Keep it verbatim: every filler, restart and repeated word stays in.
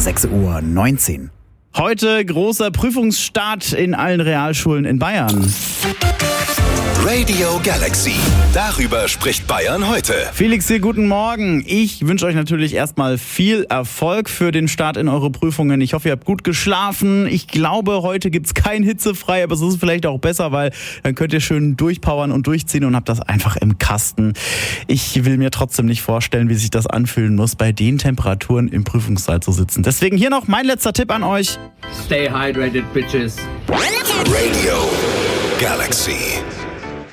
sechs Uhr neunzehn. Heute großer Prüfungsstart in allen Realschulen in Bayern. Radio Galaxy. Darüber spricht Bayern heute. Felix hier, guten Morgen. Ich wünsche euch natürlich erstmal viel Erfolg für den Start in eure Prüfungen. Ich hoffe, ihr habt gut geschlafen. Ich glaube, heute gibt's kein hitzefrei, aber es ist vielleicht auch besser, weil dann könnt ihr schön durchpowern und durchziehen und habt das einfach im Kasten. Ich will mir trotzdem nicht vorstellen, wie sich das anfühlen muss, bei den Temperaturen im Prüfungssaal zu sitzen. Deswegen hier noch mein letzter Tipp an euch. Stay hydrated, bitches. Radio Galaxy.